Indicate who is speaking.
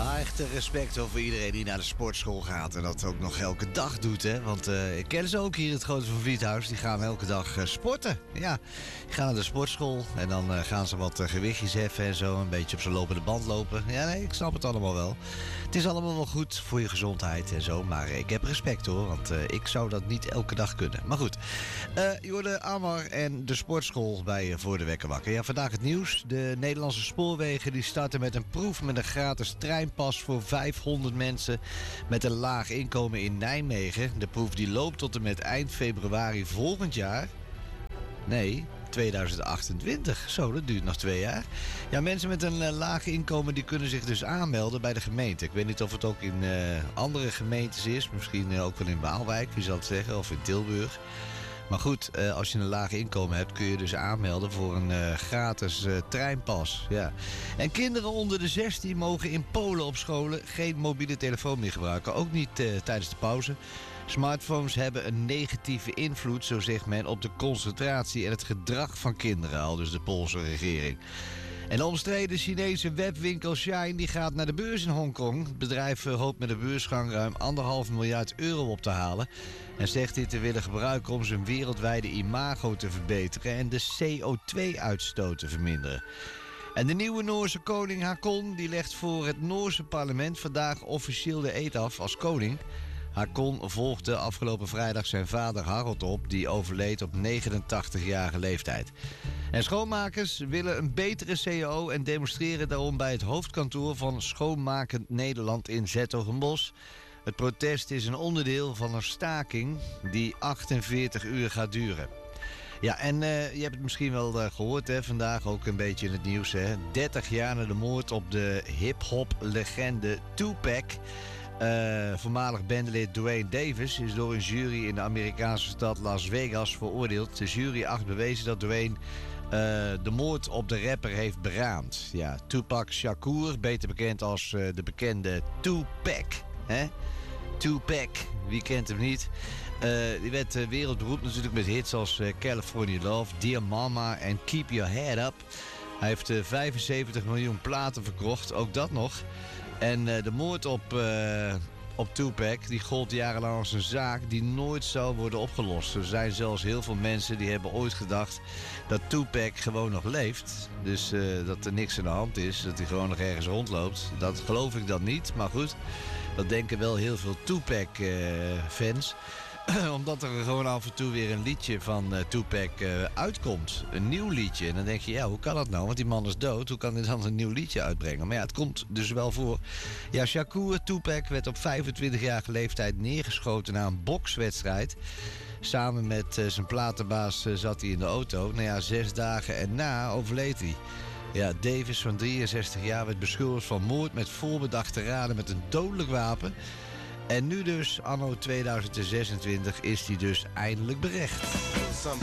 Speaker 1: Ja, echt respect voor iedereen die naar de sportschool gaat en dat ook nog elke dag doet, hè. Want ik ken ze ook hier in het Grote Van Vliethuis. Die gaan elke dag sporten. Ja, die gaan naar de sportschool en dan gaan ze wat gewichtjes heffen en zo. Een beetje op zo'n lopende band lopen. Ja, nee, ik snap het allemaal wel. Het is allemaal wel goed voor je gezondheid en zo. Maar ik heb respect hoor, want ik zou dat niet elke dag kunnen. Maar goed, je hoorde Amar en de sportschool bij Voor de Wekker Wakker. Ja, vandaag het nieuws. De Nederlandse spoorwegen die starten met een proef met een gratis treinpas voor 500 mensen met een laag inkomen in Nijmegen. De proef die loopt tot en met eind februari volgend jaar. Nee, 2028. Zo, dat duurt nog 2 jaar. Ja, mensen met een laag inkomen die kunnen zich dus aanmelden bij de gemeente. Ik weet niet of het ook in andere gemeentes is. Misschien ook wel in Waalwijk, wie zal het zeggen, of in Tilburg. Maar goed, als je een laag inkomen hebt, kun je dus aanmelden voor een gratis treinpas. Ja. En kinderen onder de 16 mogen in Polen op scholen geen mobiele telefoon meer gebruiken. Ook niet tijdens de pauze. Smartphones hebben een negatieve invloed, zo zegt men, op de concentratie en het gedrag van kinderen, al dus de Poolse regering. En de omstreden Chinese webwinkel Shein die gaat naar de beurs in Hongkong. Het bedrijf hoopt met de beursgang ruim 1,5 miljard euro op te halen. En zegt dit te willen gebruiken om zijn wereldwijde imago te verbeteren en de CO2-uitstoot te verminderen. En de nieuwe Noorse koning Haakon die legt voor het Noorse parlement vandaag officieel de eed af als koning. Haakon volgde afgelopen vrijdag zijn vader Harold op, die overleed op 89-jarige leeftijd. En schoonmakers willen een betere CAO en demonstreren daarom bij het hoofdkantoor van Schoonmakend Nederland in 's-Hertogenbosch. Het protest is een onderdeel van een staking die 48 uur gaat duren. Ja, en je hebt het misschien wel gehoord, hè, vandaag ook een beetje in het nieuws. Hè. 30 jaar na de moord op de hip-hop-legende Tupac. Voormalig bandlid Dwayne Davis is door een jury in de Amerikaanse stad Las Vegas veroordeeld. De jury acht bewezen dat Dwayne de moord op de rapper heeft beraamd. Ja, Tupac Shakur, beter bekend als de bekende Tupac. Hè? Tupac, wie kent hem niet? Die werd wereldberoemd natuurlijk met hits als California Love, Dear Mama en Keep Your Head Up. Hij heeft 75 miljoen platen verkocht, ook dat nog. En de moord op Tupac die gold jarenlang als een zaak die nooit zou worden opgelost. Er zijn zelfs heel veel mensen die hebben ooit gedacht dat Tupac gewoon nog leeft. Dus dat er niks aan de hand is, dat hij gewoon nog ergens rondloopt. Dat geloof ik dan niet, maar goed, dat denken wel heel veel Tupac-fans. Omdat er gewoon af en toe weer een liedje van Tupac uitkomt. Een nieuw liedje. En dan denk je, ja, hoe kan dat nou? Want die man is dood. Hoe kan hij dan een nieuw liedje uitbrengen? Maar ja, het komt dus wel voor. Ja, Shakur Tupac werd op 25-jarige leeftijd neergeschoten na een bokswedstrijd. Samen met zijn platenbaas zat hij in de auto. Nou ja, 6 dagen erna overleed hij. Ja, Davis van 63 jaar werd beschuldigd van moord met voorbedachte raden met een dodelijk wapen. En nu dus, anno 2026, is hij dus eindelijk berecht.
Speaker 2: Some